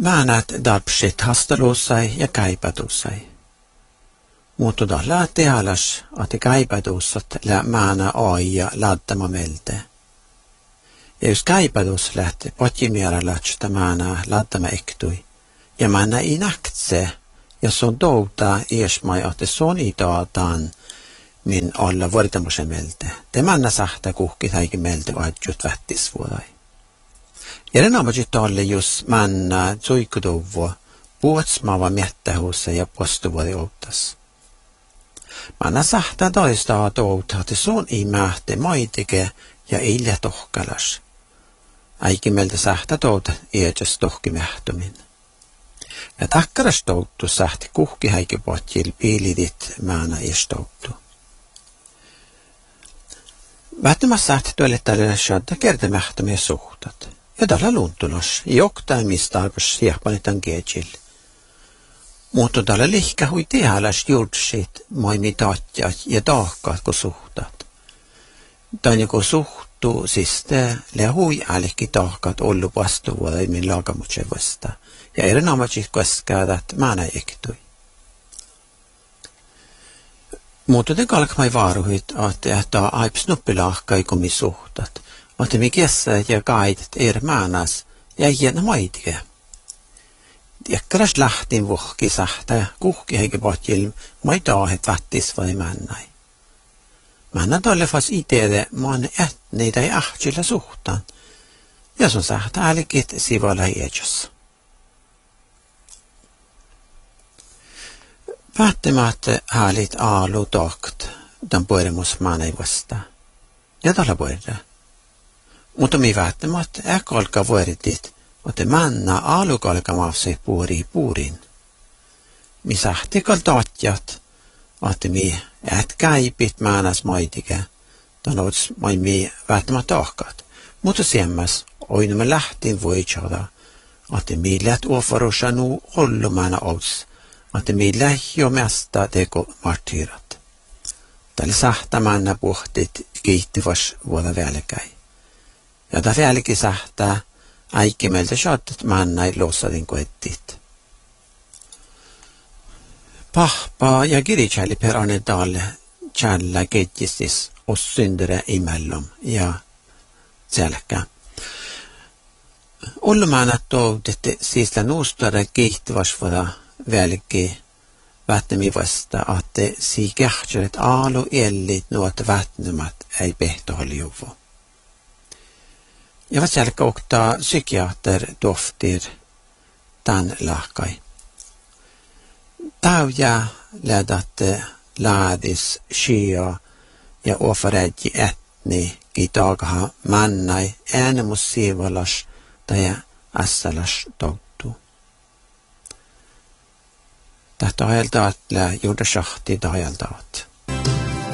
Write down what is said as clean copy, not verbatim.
Määnät dalpsit hasteluussai ja kaipaduussai. Mutta dalla tealas, että kaipaduussat lä määnä aija laddama melte. Ja jos kaipadus lähti potjimieralatsta määnä laddama ektui, ja määnä ei näktse, ja se on douta iesmai, että se on itaataan min alla vuoritamuksen melte. Te määnä sahta kuhki täikin melte vaidjut vähtisvuodai. Ja den ammajit alle jos männä tsuikuduvua puhutsmaava miettähuussa ja postuvuodi outtas. Männä sahtaa toistaa toutaa, että sun ei mähte maitike ja ilja tohkalas. Äikin meiltä sahtaa touta iäkäs tohkimähtumin. Ja takkaras touttu sahti kuhki häikipotjil piilidit määnä iästouttu. Vähtymässä sahti tuolle shadda kertamähtumia suhtat. Ja tällä luntulas, joktaimista arvas siehpanitan keetsil. Mutta tällä lihkä hui tehalas juurtsit moimi taatjat ja taakkaat kun suhtat. Tän kun suhtuu, siis le hui älkki taakkaat ollu vastuvuodaimin laakamutse vasta. Ja erinomaisesti koskaadat määnä ektui. Mutta te kalkmai vaaruhit, että aips nuppilahkai komi suhtat. Mutta mikässä ja kaitet määnas ja jäänä maitike. Tiekkäräs lähtin vuhki sahta ja kuhki heikä potjil maitaahet vattis vai männäi. Männä tolle fas iteede maan ätneitä ja ahtsilla suhtaan. Ja sun sahta älkit sivala iäkäs. Päättämättä häälit aalu takt, tämän poiremus määnäi vasta. Ja tällä poire. Mutta mi välttämättä äkolka vuoritit, että männä aalukolka maafse puurin. Mi sähtikal taatjat, että mi käipit määnäs maitike, tanots mai mi välttämättä tahkat. Mutta siemmäs, oinumme lähtin voitsada, että mi läht uofarussa nu ollu määnä outs, että mi lähjo mesta teko martyrat. Tällä sähtä männä puhtit kiihtivas vuoda välkäi. Ja tämä vieläkin sähtää äikkimeltä shottet männäi lossadin koettit. Pahpaa ja kiritsälli per anetalle tjällä ketjistis os syndere imellom ja selkä. Ollu männät toudette siisla nuustare kiihtivas vuoda välki vättämi vasta, että si kähtsäret aalu ellit nuot vätnymät ei pehtoholiuvu. Ja vad selkä oktaa psykiater doftir tämän lahkai. Täyjä lädatte laadis shia ja ofaredji etni kitagaha mannai äänemus siivalas tai assalas touttu. Tästä ajalta juuda shahti ajaltaat.